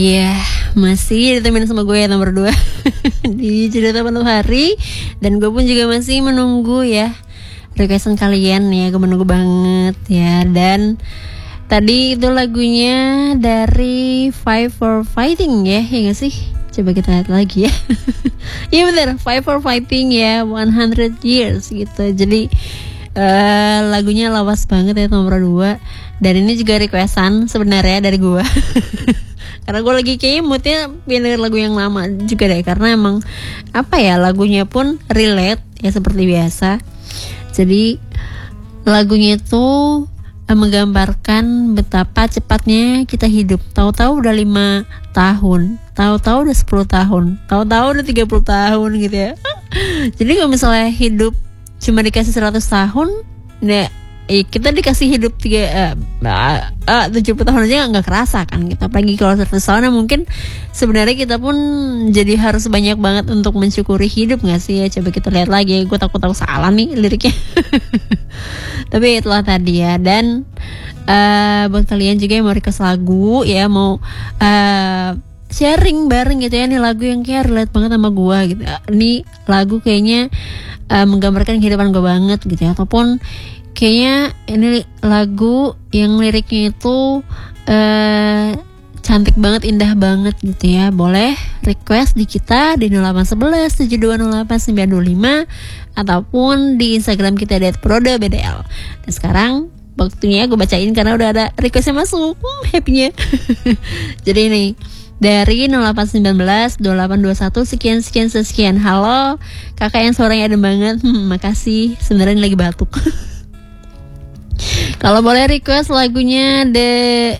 Iya, masih ditemenin sama gue ya nomor 2 di cerita penuh hari. Dan gue pun juga masih menunggu ya requestan kalian ya, gue menunggu banget ya. Dan tadi itu lagunya dari Five for Fighting ya gak sih? Coba kita lihat lagi ya. Iya bener, Five for Fighting ya, 100 Years gitu. Jadi lagunya lawas banget ya nomor 2. Dan ini juga requestan sebenarnya dari gue. Karena gue lagi kayaknya moodnya pengen denger lagu yang lama juga deh. Karena emang apa ya, lagunya pun relate ya seperti biasa. Jadi lagunya itu menggambarkan betapa cepatnya kita hidup. Tahu-tahu udah 5 tahun, tahu-tahu udah 10 tahun, tahu-tahu udah 30 tahun gitu ya. Jadi kalau misalnya hidup cuma dikasih 100 tahun, ya kita dikasih hidup 70 tahun aja nggak kerasa kan kita. Apalagi kalau 100 tahun mungkin sebenarnya kita pun jadi harus banyak banget untuk mensyukuri hidup nggak sih ya. Coba kita lihat lagi, gue takut salah nih liriknya. Tapi itulah tadi ya. Dan buat kalian juga yang mau request lagu ya, mau sharing bareng gitu ya, nih lagu yang kayak relate banget sama gue gitu. Ini lagu kayaknya menggambarkan kehidupan gue banget gitu ya. Ataupun kayaknya ini lagu yang liriknya itu cantik banget, indah banget gitu ya. Boleh request di kita di 0811 7208 925 ataupun di Instagram kita @prodabdl. Dan sekarang waktunya gue bacain karena udah ada requestnya masuk. Happy-nya. Jadi ini dari 0819 2821 sekian. Halo kakak yang suaranya adem banget. Makasih, sebenarnya ini lagi batuk. Kalau boleh request lagunya The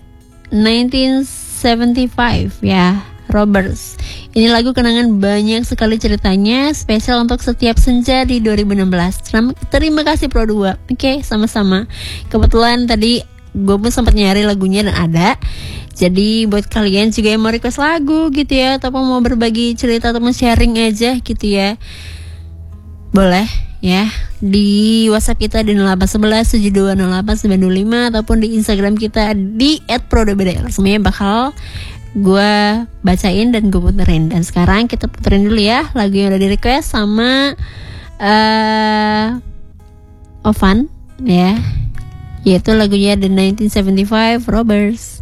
1975 ya, Robbers. Ini lagu kenangan banyak sekali ceritanya, spesial untuk setiap senja di 2016. Terima kasih Pro 2. Oke, sama-sama. Kebetulan tadi gue pun sempat nyari lagunya dan ada. Jadi buat kalian juga yang mau request lagu gitu ya, atau mau berbagi cerita atau mau sharing aja gitu ya, boleh ya di WhatsApp kita di 0811 7208 925 ataupun di Instagram kita di @prodabdl. Semuanya bakal gue bacain dan gue puterin. Dan sekarang kita puterin dulu ya lagu yang udah di request sama Ovan ya, yaitu lagunya The 1975 Robbers.